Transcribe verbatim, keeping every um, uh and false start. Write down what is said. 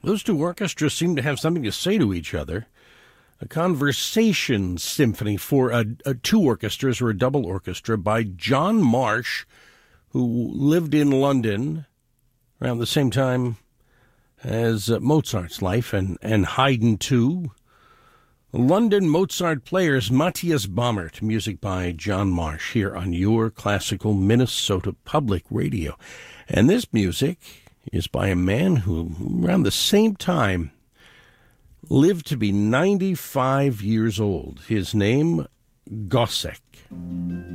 Those two orchestras seem to have something to say to each other. A conversation symphony for a, a two orchestras or a double orchestra by John Marsh, who lived in London around the same time as uh, Mozart's life, and, and Haydn too. London Mozart Players, Matthias Baumert, music by John Marsh, here on your classical Minnesota Public Radio. And this music is by a man who, around the same time, lived to be ninety-five years old. His name, Gossec.